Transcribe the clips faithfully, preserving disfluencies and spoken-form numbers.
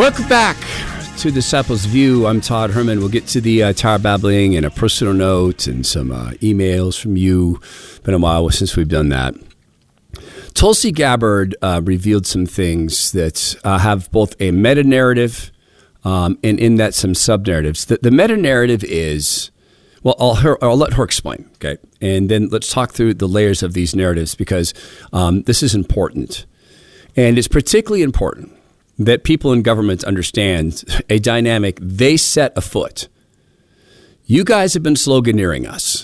Welcome back to Disciples View. I'm Todd Herman. We'll get to the uh, Tower Babbling and a personal note and some uh, emails from you. Been a while since we've done that. Tulsi Gabbard uh, revealed some things that uh, have both a meta-narrative um, and in that some sub-narratives. The, the meta-narrative is, well, I'll, her, I'll let her explain, okay? And then let's talk through the layers of these narratives because um, this is important. And it's particularly important that people in government understand a dynamic they set afoot. You guys have been sloganeering us.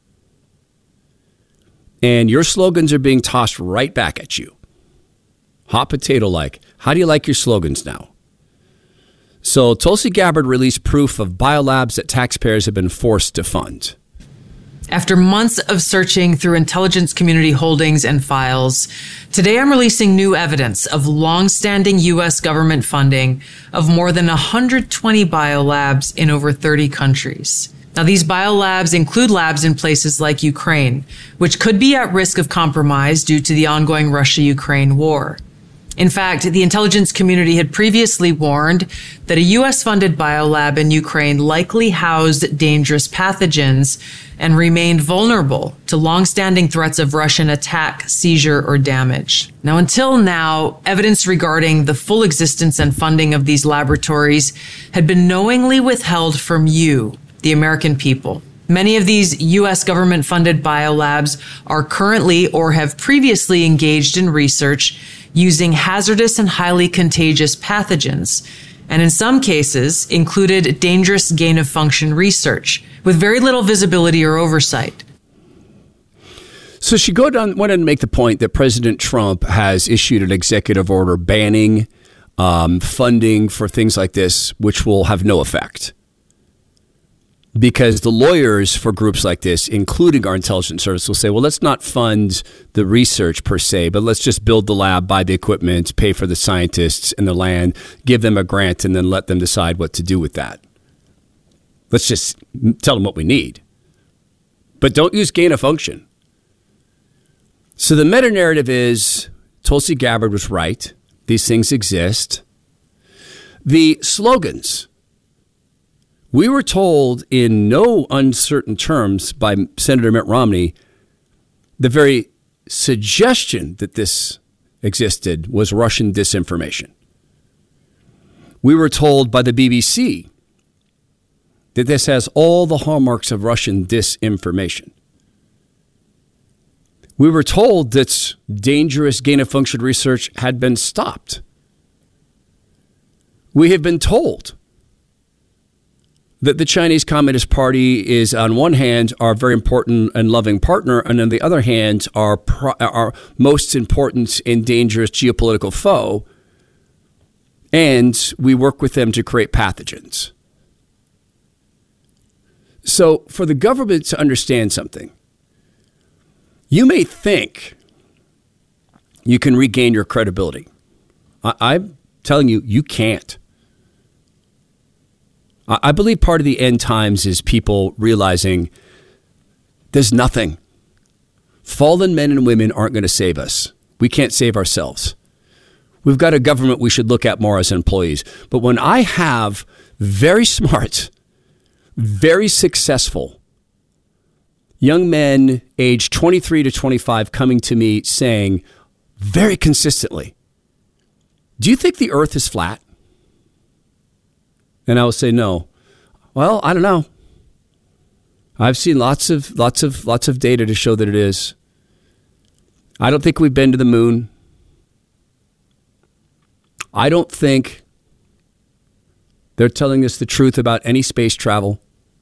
And your slogans are being tossed right back at you. Hot potato-like. How do you like your slogans now? So Tulsi Gabbard released proof of biolabs that taxpayers have been forced to fund. After months of searching through intelligence community holdings and files, today I'm releasing new evidence of long-standing U S government funding of more than one hundred twenty biolabs in over thirty countries. Now, these biolabs include labs in places like Ukraine, which could be at risk of compromise due to the ongoing Russia-Ukraine war. In fact, the intelligence community had previously warned that a U S-funded biolab in Ukraine likely housed dangerous pathogens and remained vulnerable to long-standing threats of Russian attack, seizure, or damage. Now, until now, evidence regarding the full existence and funding of these laboratories had been knowingly withheld from you, the American people. Many of these U S government-funded biolabs are currently or have previously engaged in research using hazardous and highly contagious pathogens, and in some cases included dangerous gain-of-function research with very little visibility or oversight. So she go down, went on to make the point that President Trump has issued an executive order banning um, funding for things like this, which will have no effect. Because the lawyers for groups like this, including our intelligence service, will say, well, let's not fund the research per se, but let's just build the lab, buy the equipment, pay for the scientists and the land, give them a grant, and then let them decide what to do with that. Let's just tell them what we need. But don't use gain of function. So the meta-narrative is Tulsi Gabbard was right. These things exist. The slogans. We were told in no uncertain terms by Senator Mitt Romney, the very suggestion that this existed was Russian disinformation. We were told by the B B C that this has all the hallmarks of Russian disinformation. We were told that dangerous gain-of-function research had been stopped. We have been told that the Chinese Communist Party is, on one hand, our very important and loving partner, and on the other hand, our, pro- our most important and dangerous geopolitical foe, and we work with them to create pathogens. So for the government to understand something, you may think you can regain your credibility. I- I'm telling you, you can't. I believe part of the end times is people realizing there's nothing. Fallen men and women aren't going to save us. We can't save ourselves. We've got a government we should look at more as employees. But when I have very smart, very successful young men aged twenty-three to twenty-five coming to me saying very consistently, do you think the earth is flat? And I will say, no. Well, I don't know. I've seen lots of lots of lots of data to show that it is. I don't think we've been to the moon. I don't think they're telling us the truth about any space travel.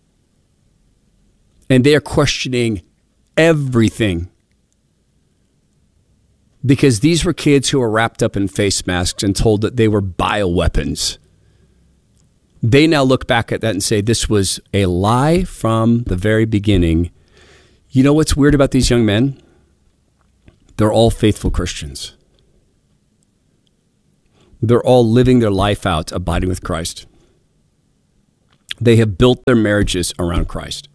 And they are questioning everything. Because these were kids who were wrapped up in face masks and told that they were bioweapons. They now look back at that and say this was a lie from the very beginning. You know what's weird about these young men? They're all faithful Christians. They're all living their life out, abiding with Christ. They have built their marriages around Christ.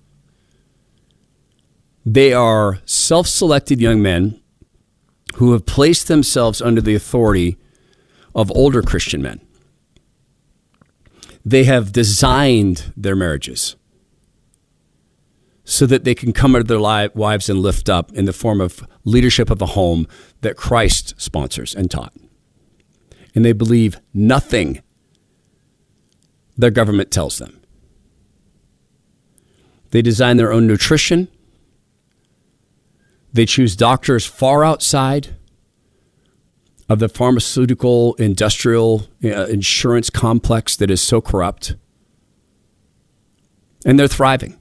They are self-selected young men who have placed themselves under the authority of older Christian men. They have designed their marriages so that they can come into their li- wives and lift up in the form of leadership of a home that Christ sponsors and taught. And they believe nothing their government tells them. They design their own nutrition. They choose doctors far outside of the pharmaceutical, industrial, uh, insurance complex that is so corrupt. And they're thriving.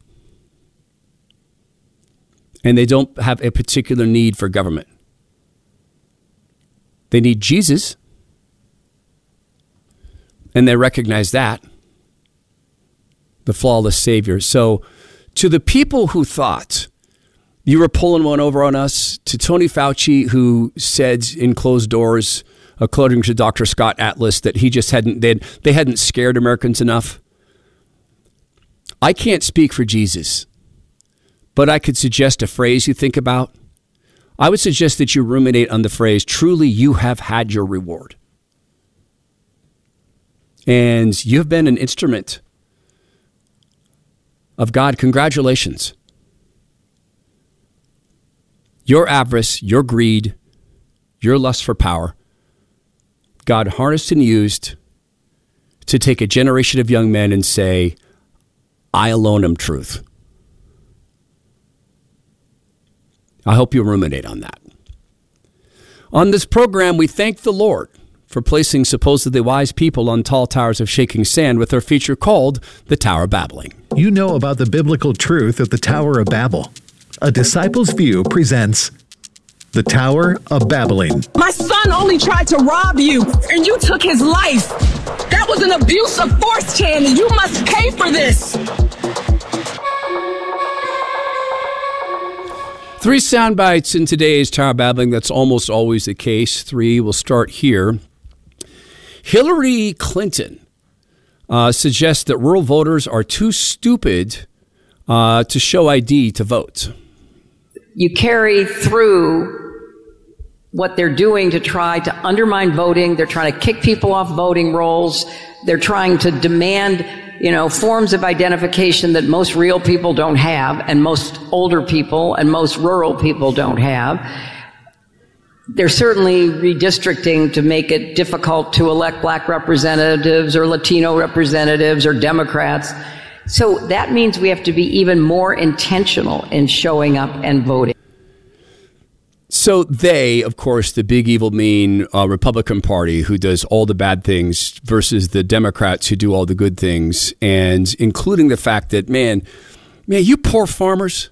And they don't have a particular need for government. They need Jesus. And they recognize that. The flawless Savior. So to the people who thought you were pulling one over on us, to Tony Fauci, who said in closed doors, according to Doctor Scott Atlas, that he just hadn't, they, they hadn't scared Americans enough. I can't speak for Jesus, but I could suggest a phrase you think about. I would suggest that you ruminate on the phrase, truly you have had your reward. And you've been an instrument of God. Congratulations. Your avarice, your greed, your lust for power, God harnessed and used to take a generation of young men and say, I alone am truth. I hope you ruminate on that. On this program, we thank the Lord for placing supposedly wise people on tall towers of shaking sand with our feature called The Tower of Babbling. You know about the biblical truth of the Tower of Babel. A Disciple's View presents The Tower of Babbling. My son only tried to rob you, and you took his life. That was an abuse of force, Channing. You must pay for this. Three sound bites in today's Tower of Babbling. That's almost always the case. Three. We'll start here. Hillary Clinton uh, suggests that rural voters are too stupid uh, to show I D to vote. You carry through what they're doing to try to undermine voting. They're trying to kick people off voting rolls. They're trying to demand, you know, forms of identification that most real people don't have, and most older people and most rural people don't have. They're certainly redistricting to make it difficult to elect black representatives or Latino representatives or Democrats. So that means we have to be even more intentional in showing up and voting. So they, of course, the big, evil, mean uh, Republican Party who does all the bad things versus the Democrats who do all the good things, and including the fact that, man, man, you poor farmers,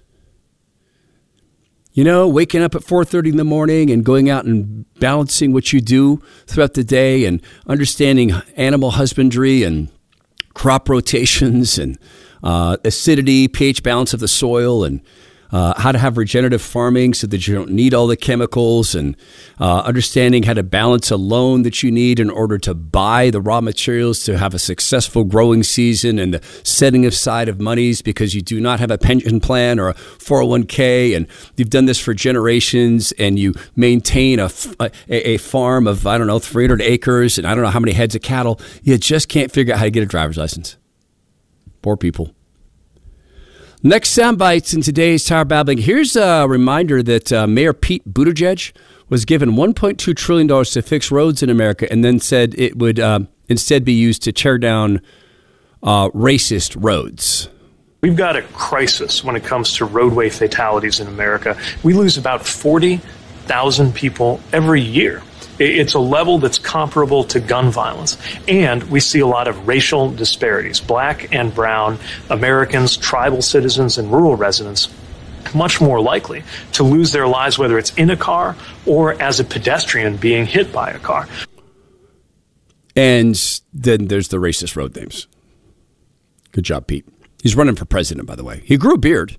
you know, waking up at four thirty in the morning and going out and balancing what you do throughout the day and understanding animal husbandry and crop rotations and uh, acidity, pH balance of the soil, and uh, how to have regenerative farming so that you don't need all the chemicals, and uh, understanding how to balance a loan that you need in order to buy the raw materials to have a successful growing season, and the setting aside of monies because you do not have a pension plan or a four oh one k, and you've done this for generations, and you maintain a, a, a farm of, I don't know, three hundred acres and I don't know how many heads of cattle. You just can't figure out how to get a driver's license. Poor people. Next sound bites in today's Tower Babbling. Here's a reminder that uh, Mayor Pete Buttigieg was given one point two trillion dollars to fix roads in America, and then said it would uh, instead be used to tear down uh, racist roads. We've got a crisis when it comes to roadway fatalities in America. We lose about forty thousand people every year. It's a level that's comparable to gun violence. And we see a lot of racial disparities. Black and brown Americans, tribal citizens, and rural residents much more likely to lose their lives, whether it's in a car or as a pedestrian being hit by a car. And then there's the racist road names. Good job, Pete. He's running for president, by the way. He grew a beard.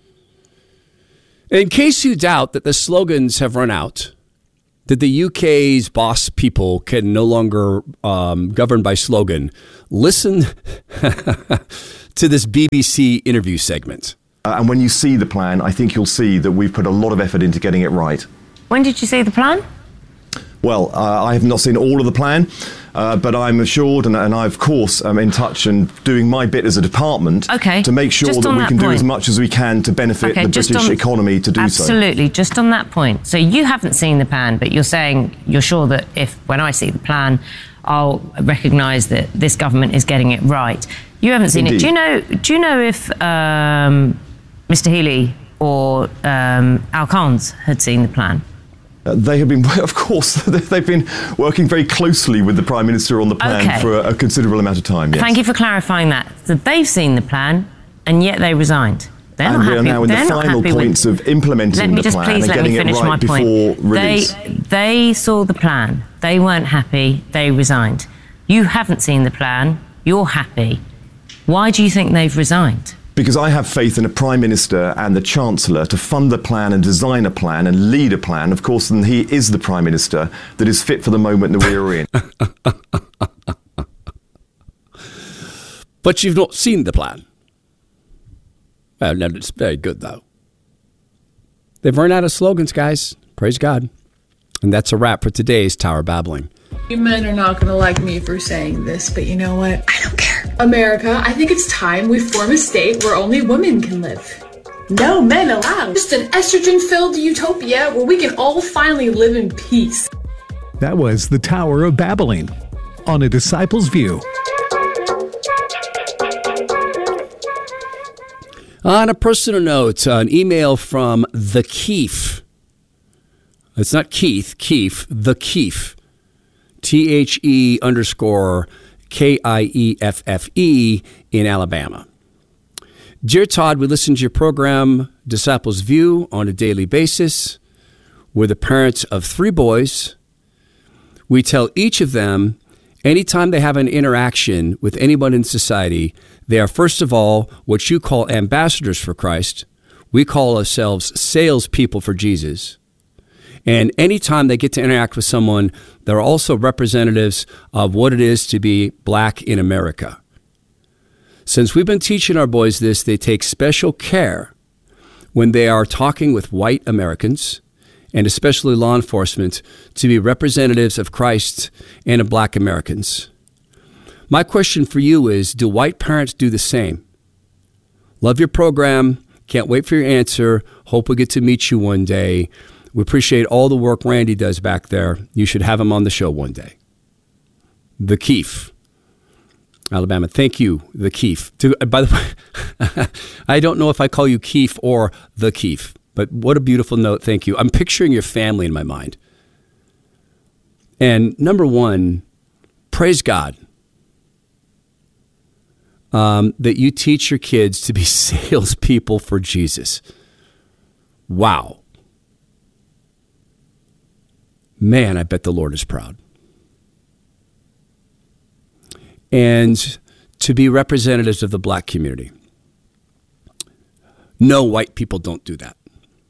In case you doubt that the slogans have run out, that the U K's boss people can no longer um, govern by slogan, listen to this B B C interview segment. Uh, and when you see the plan, I think you'll see that we've put a lot of effort into getting it right. When did you see the plan? Well, uh, I have not seen all of the plan, uh, but I'm assured, and, and I, of course, am in touch and doing my bit as a department okay. to make sure just that we that can point. do as much as we can to benefit okay, the British on, economy to do absolutely, so. Absolutely, just on that point. So you haven't seen the plan, but you're saying you're sure that if, when I see the plan, I'll recognise that this government is getting it right. You haven't seen Indeed. it. Do you know, do you know if um, Mister Healey or um, Al Collins had seen the plan? Uh, they have been, of course, they've been working very closely with the Prime Minister on the plan okay. for a, a considerable amount of time. Yes. Thank you for clarifying that. So they've seen the plan, and yet they resigned. They're and not we are happy. now in They're the not final happy points with, of implementing let me the just plan please and let getting me finish it right my before point. release. They, they saw the plan. They weren't happy. They resigned. You haven't seen the plan. You're happy. Why do you think they've resigned? Because I have faith in a Prime Minister and the Chancellor to fund the plan and design a plan and lead a plan. Of course, then he is the Prime Minister that is fit for the moment that we are in. But you've not seen the plan. Well, no, it's very good, though. They've run out of slogans, guys. Praise God. And that's a wrap for today's Tower Babbling. You men are not going to like me for saying this, but you know what? I don't care. America, I think it's time we form a state where only women can live. No men allowed. Just an estrogen-filled utopia where we can all finally live in peace. That was the Tower of Babbling on A Disciple's View. On a personal note, an email from The Keefe. It's not Keith, Keefe, The Keefe. T H E underscore K I E F F E in Alabama. Dear Todd, we listen to your program, Disciples View, on a daily basis. We're the parents of three boys. We tell each of them, anytime they have an interaction with anyone in society, they are, first of all, what you call ambassadors for Christ. We call ourselves salespeople for Jesus. And anytime they get to interact with someone, they're also representatives of what it is to be black in America. Since we've been teaching our boys this, they take special care when they are talking with white Americans, and especially law enforcement, to be representatives of Christ and of black Americans. My question for you is, do white parents do the same? Love your program. Can't wait for your answer. Hope we get to meet you one day. We appreciate all the work Randy does back there. You should have him on the show one day. The Keefe, Alabama. Thank you, The Keefe. To, by the way, I don't know if I call you Keefe or The Keefe, but what a beautiful note. Thank you. I'm picturing your family in my mind. And number one, praise God um, that you teach your kids to be salespeople for Jesus. Wow. Man, I bet the Lord is proud. And to be representatives of the black community. No, white people don't do that.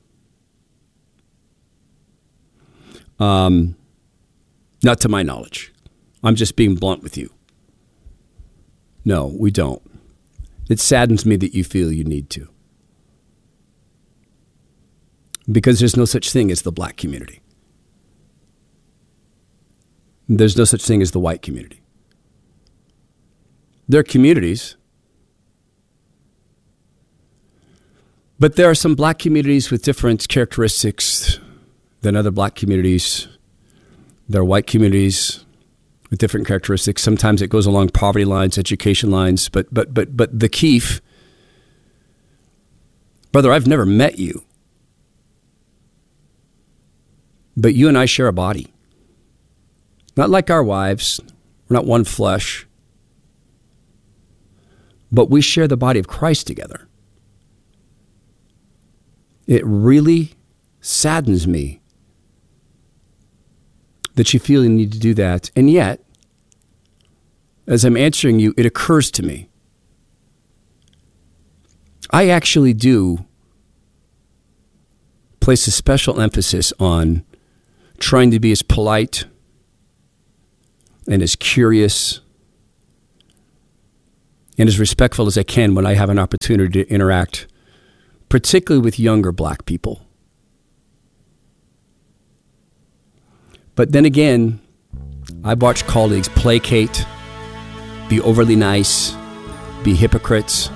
Um, not to my knowledge. I'm just being blunt with you. No, we don't. It saddens me that you feel you need to. Because there's no such thing as the black community. There's no such thing as the white community. There are communities, but there are some black communities with different characteristics than other black communities. There are white communities with different characteristics. Sometimes it goes along poverty lines, education lines, but but but but the Keefe, brother, I've never met you, but you and I share a body. Not like our wives. We're not one flesh. But we share the body of Christ together. It really saddens me that you feel you need to do that. And yet, as I'm answering you, it occurs to me. I actually do place a special emphasis on trying to be as polite and as curious and as respectful as I can when I have an opportunity to interact, particularly with younger black people. But then again, I've watched colleagues placate, be overly nice, be hypocrites.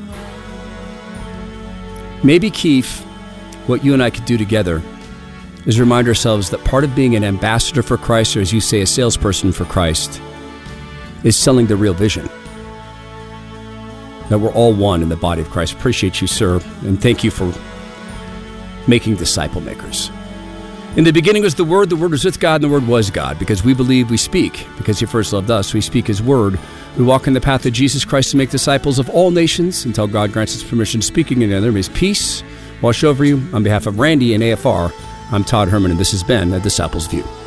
Maybe, Keith, what you and I could do together is remind ourselves that part of being an ambassador for Christ, or as you say, a salesperson for Christ, is selling the real vision. That we're all one in the body of Christ. Appreciate you, sir, and thank you for making disciple makers. In the beginning was the Word, the Word was with God, and the Word was God. Because we believe, we speak. Because He first loved us, we speak His Word. We walk in the path of Jesus Christ to make disciples of all nations until God grants us permission speaking in another. May His peace wash over you. On behalf of Randy and A F R, I'm Todd Herman, and this has been A Disciple's View.